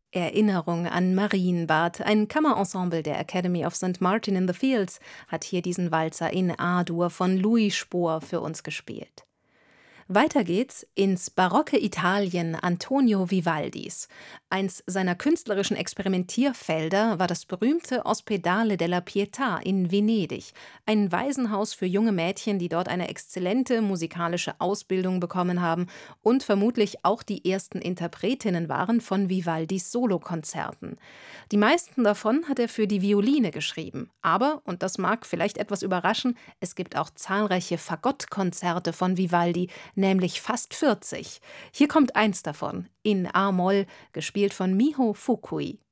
Erinnerung an Marienbad, ein Kammerensemble der Academy of St. Martin in the Fields, hat hier diesen Walzer in A-Dur von Louis Spohr für uns gespielt. Weiter geht's ins barocke Italien Antonio Vivaldis. Eins seiner künstlerischen Experimentierfelder war das berühmte Ospedale della Pietà in Venedig, ein Waisenhaus für junge Mädchen, die dort eine exzellente musikalische Ausbildung bekommen haben und vermutlich auch die ersten Interpretinnen waren von Vivaldis Solokonzerten. Die meisten davon hat er für die Violine geschrieben. Aber, und das mag vielleicht etwas überraschen, es gibt auch zahlreiche Fagottkonzerte von Vivaldi, nämlich fast 40. Hier kommt eins davon, in A-Moll, gespielt von Miho Fukui.